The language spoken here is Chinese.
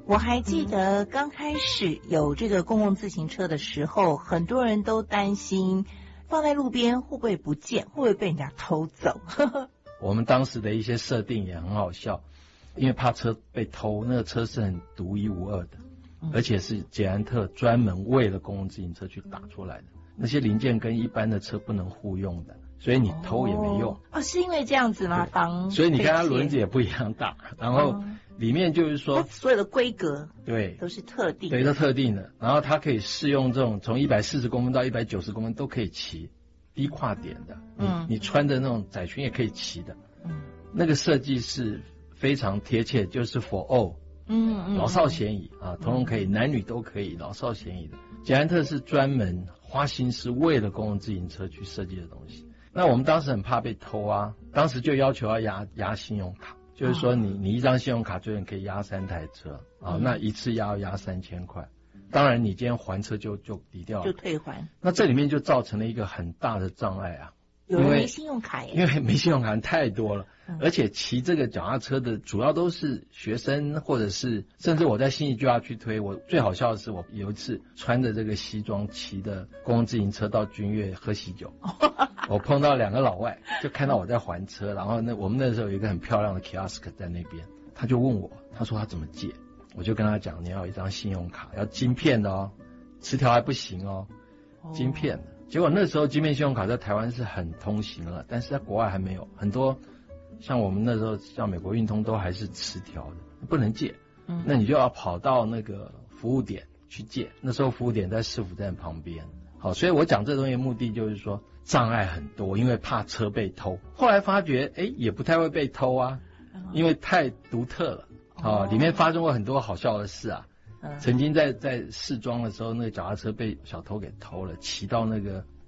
我还记得刚开始有这个公共自行车的时候，很多人都担心放在路边会不会不见，会不会被人家偷走。 我们当时的一些设定也很好笑，因为怕车被偷，那个车是很独一无二的，而且是捷安特专门为了公共自行车去打出来的，那些零件跟一般的车不能互用的，所以你偷也没用。 是因为这样子吗？ 所以你看它轮子也不一样大，然后里面就是说所有的规格对都是特定的， 对，都特定的，然后它可以适用这种从140公分到190公分都可以骑，低跨点的，你穿的那种窄裙也可以骑的，那个设计是非常贴切，就是 for all，老少咸宜啊，通通可以，男女都可以，老少咸宜的。捷安特是专门花心思为了公共自行车去设计的东西。那我们当时很怕被偷啊，当时就要求要压信用卡，就是说你一张信用卡最多可以压3台车啊，那一次要3000块。当然你今天还车就抵掉了， 就退还。那这里面就造成了一个很大的障碍啊， 有人没信用卡耶， 因为没信用卡太多了，而且骑这个脚踏车的主要都是学生，或者是甚至我在信义就要去推。我最好笑的是，我有一次穿着这个西装骑的公共自行车到君悦喝喜酒，我碰到2个老外，就看到我在还车，然后我们那时候有一个很漂亮的 kiosk 在那边，他就问我，他说他怎么借，我就跟他讲，你要有一张信用卡，要晶片的哦，磁条还不行哦，晶片的。结果那时候晶片信用卡在台湾是很通行了，但是在国外还没有，很多像我们那时候像美国运通都还是磁条的，不能借，那你就要跑到那个服务点去借，那时候服务点在市府站旁边。好，所以我讲这东西的目的就是说障碍很多，因为怕车被偷，后来发觉也不太会被偷啊，因为太独特了，里面发生过很多好笑的事啊。曾经在试装的时候，那个脚踏车被小偷给偷了，骑到那个